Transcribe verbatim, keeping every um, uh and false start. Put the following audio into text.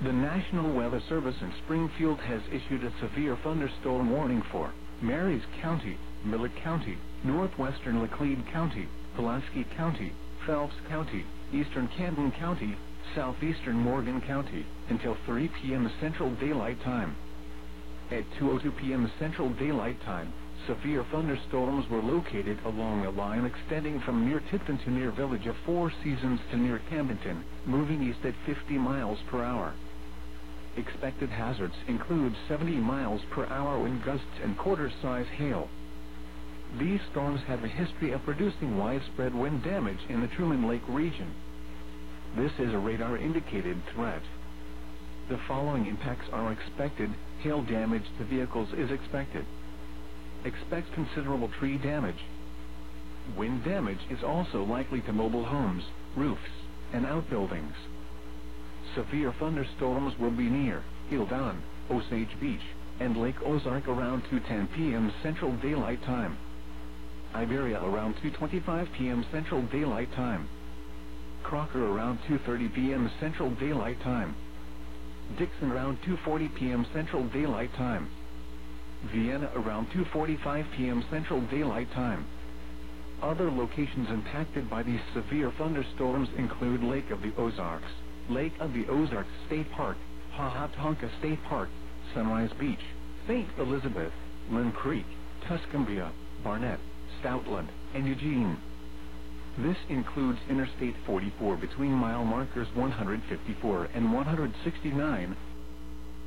The National Weather Service in Springfield has issued a severe thunderstorm warning for Marys County, Miller County, northwestern Laclede County, Pulaski County, Phelps County, eastern Camden County, southeastern Morgan County, until three p m Central Daylight Time. At two oh two p m Central Daylight Time, severe thunderstorms were located along a line extending from near Tipton to near Village of Four Seasons to near Camdenton, moving east at fifty miles per hour. Expected hazards include seventy miles per hour wind gusts and quarter-size hail. These storms have a history of producing widespread wind damage in the Truman Lake region. This is a radar-indicated threat. The following impacts are expected. Hail damage to vehicles is expected. Expect considerable tree damage. Wind damage is also likely to mobile homes, roofs, and outbuildings. Severe thunderstorms will be near Hildon, Osage Beach, and Lake Ozark around two ten p m Central Daylight Time. Iberia around two twenty-five p m Central Daylight Time. Crocker around two thirty p m Central Daylight Time. Dixon around two forty p m Central Daylight Time. Vienna around two forty-five p m Central Daylight Time. Other locations impacted by these severe thunderstorms include Lake of the Ozarks, Lake of the Ozarks State Park, Hahatonka State Park, Sunrise Beach, Saint Elizabeth, Lynn Creek, Tuscumbia, Barnett, Stoutland, and Eugene. This includes Interstate forty-four between mile markers one hundred fifty-four and one hundred sixty-nine,